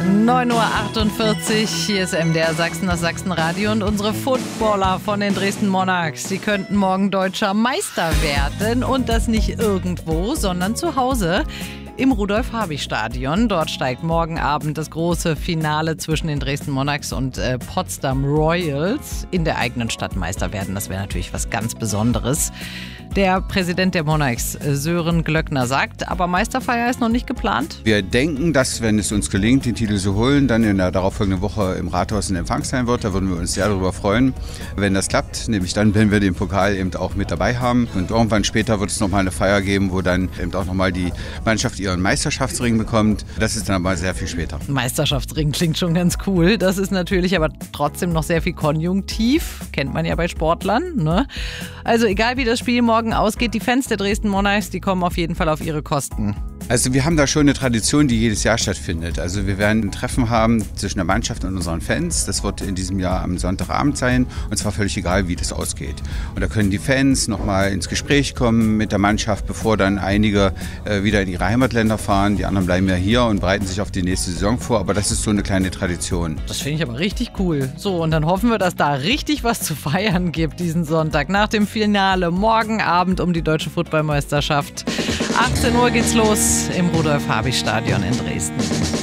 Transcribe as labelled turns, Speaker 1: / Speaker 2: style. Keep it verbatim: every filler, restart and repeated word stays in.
Speaker 1: neun Uhr achtundvierzig, hier ist M D R Sachsen, das Sachsenradio und unsere Footballer von den Dresden Monarchs. Sie könnten morgen deutscher Meister werden und das nicht irgendwo, sondern zu Hause im Rudolf-Habich-Stadion. Dort steigt morgen Abend das große Finale zwischen den Dresden Monarchs und äh, Potsdam Royals. In der eigenen Stadt Meister werden, das wäre natürlich was ganz Besonderes. Der Präsident der Monarchs, Sören Glöckner, sagt, aber Meisterfeier ist noch nicht geplant.
Speaker 2: Wir denken, dass, wenn es uns gelingt, den Titel zu holen, dann in der darauffolgenden Woche im Rathaus in Empfang sein wird. Da würden wir uns sehr darüber freuen, wenn das klappt. Nämlich dann, wenn wir den Pokal eben auch mit dabei haben. Und irgendwann später wird es nochmal eine Feier geben, wo dann eben auch nochmal die Mannschaft ihren Meisterschaftsring bekommt. Das ist dann aber sehr viel später.
Speaker 1: Meisterschaftsring klingt schon ganz cool. Das ist natürlich aber trotzdem noch sehr viel Konjunktiv. Kennt man ja bei Sportlern, ne? Also egal wie das Spiel morgen ausgeht, die Fans der Dresden Monarchs, die kommen auf jeden Fall auf ihre Kosten.
Speaker 2: Also wir haben da schon eine Tradition, die jedes Jahr stattfindet. Also wir werden ein Treffen haben zwischen der Mannschaft und unseren Fans. Das wird in diesem Jahr am Sonntagabend sein und zwar völlig egal, wie das ausgeht. Und da können die Fans nochmal ins Gespräch kommen mit der Mannschaft, bevor dann einige äh, wieder in ihre Heimatländer fahren. Die anderen bleiben ja hier und bereiten sich auf die nächste Saison vor. Aber das ist so eine kleine Tradition.
Speaker 1: Das finde ich aber richtig cool. So, und dann hoffen wir, dass da richtig was zu feiern gibt diesen Sonntag nach dem Finale. Morgen Abend um die Deutsche Footballmeisterschaft. achtzehn Uhr geht's los im Rudolf-Habich-Stadion in Dresden.